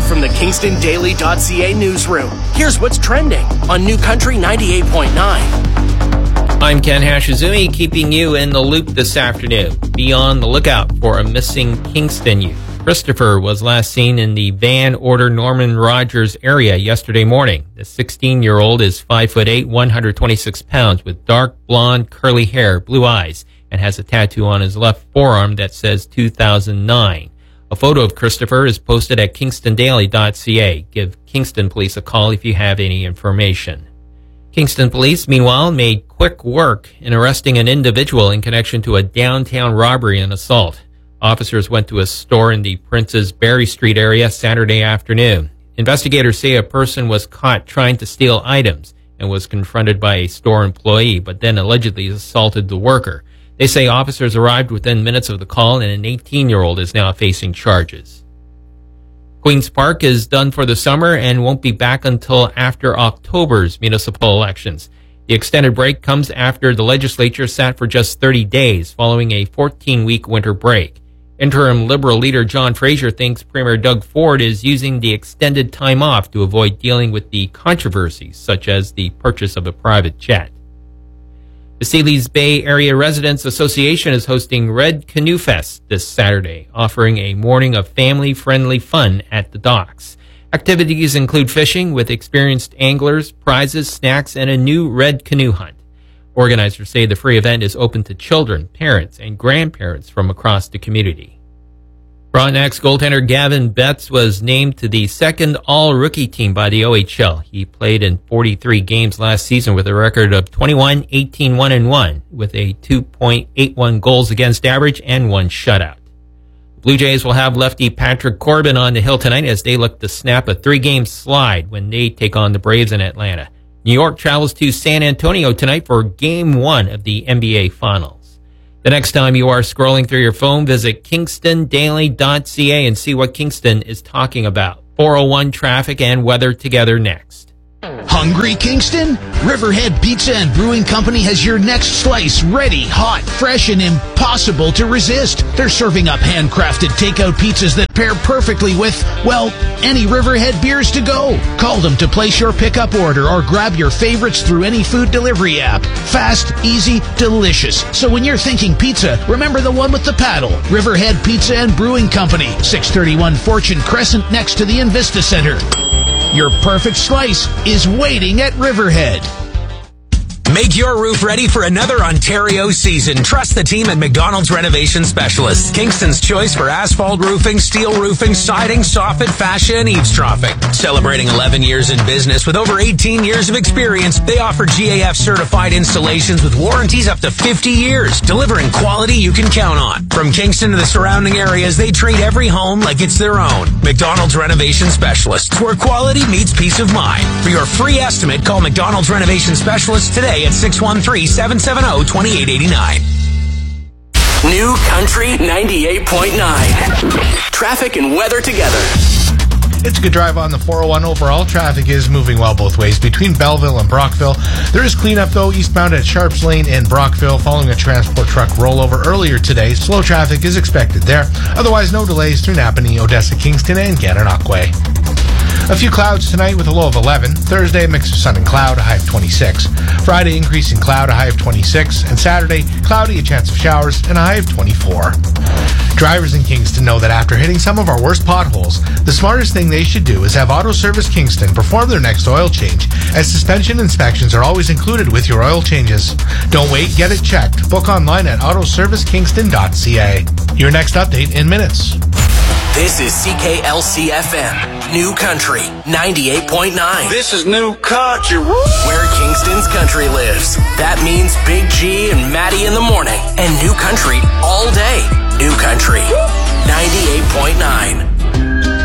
from the KingstonDaily.ca newsroom, here's what's trending on New Country 98.9. I'm Ken Hashizumi, keeping you in the loop this afternoon. Be on the lookout for a missing Kingston youth. Christopher was last seen in the Van Order Norman Rogers area yesterday morning. The 16-year-old is 5'8", 126 pounds, with dark blonde curly hair, blue eyes, and has a tattoo on his left forearm that says 2009. A photo of Christopher is posted at KingstonDaily.ca. Give Kingston Police a call if you have any information. Kingston Police, meanwhile, made quick work in arresting an individual in connection to a downtown robbery and assault. Officers went to a store in the Prince's Berry Street area Saturday afternoon. Investigators say a person was caught trying to steal items and was confronted by a store employee, but then allegedly assaulted the worker. They say officers arrived within minutes of the call, and an 18-year-old is now facing charges. Queen's Park is done for the summer and won't be back until after October's municipal elections. The extended break comes after the legislature sat for just 30 days following a 14-week winter break. Interim Liberal leader John Fraser thinks Premier Doug Ford is using the extended time off to avoid dealing with the controversies, such as the purchase of a private jet. The Sealy's Bay Area Residents Association is hosting Red Canoe Fest this Saturday, offering a morning of family-friendly fun at the docks. Activities include fishing with experienced anglers, prizes, snacks, and a new red canoe hunt. Organizers say the free event is open to children, parents, and grandparents from across the community. Frontenac's goaltender Gavin Betts was named to the second all-rookie team by the OHL. He played in 43 games last season with a record of 21, 18, 1-1, with a 2.81 goals against average and 1 shutout. The Blue Jays will have lefty Patrick Corbin on the hill tonight as they look to snap a 3-game slide when they take on the Braves in Atlanta. New York travels to San Antonio tonight for Game 1 of the NBA Finals. The next time you are scrolling through your phone, visit KingstonDaily.ca and see what Kingston is talking about. 401 traffic and weather together next. Hungry, Kingston? Riverhead Pizza and Brewing Company has your next slice ready, hot, fresh, and impossible to resist. They're serving up handcrafted takeout pizzas that pair perfectly with, well, any Riverhead beers to go. Call them to place your pickup order or grab your favorites through any food delivery app. Fast, easy, delicious. So when you're thinking pizza, remember the one with the paddle. Riverhead Pizza and Brewing Company, 631 Fortune Crescent next to the Invista Center. Your perfect slice is waiting at Riverhead. Make your roof ready for another Ontario season. Trust the team at McDonald's Renovation Specialists. Kingston's choice for asphalt roofing, steel roofing, siding, soffit, fascia, and eavesdropping. Celebrating 11 years in business with over 18 years of experience, they offer GAF certified installations with warranties up to 50 years, delivering quality you can count on. From Kingston to the surrounding areas, they treat every home like it's their own. McDonald's Renovation Specialists, where quality meets peace of mind. For your free estimate, call McDonald's Renovation Specialists today at 613-770-2889. New Country 98.9. Traffic and weather together. It's a good drive on the 401 overall. Traffic is moving well both ways between Belleville and Brockville. There is cleanup, though, eastbound at Sharps Lane in Brockville following a transport truck rollover earlier today. Slow traffic is expected there. Otherwise, no delays through Napanee, Odessa, Kingston, and Gananoque. A few clouds tonight with a low of 11. Thursday, a mix of sun and cloud, a high of 26. Friday, increasing cloud, a high of 26. And Saturday, cloudy, a chance of showers, and a high of 24. Drivers in Kingston know that after hitting some of our worst potholes, the smartest thing they should do is have Auto Service Kingston perform their next oil change, as suspension inspections are always included with your oil changes. Don't wait, get it checked. Book online at autoservicekingston.ca. Your next update in minutes. This is CKLC-FM, New Country 98.9. This is New Country. Where Kingston's country lives. That means Big G and Maddie in the morning. And New Country all day. New Country 98.9.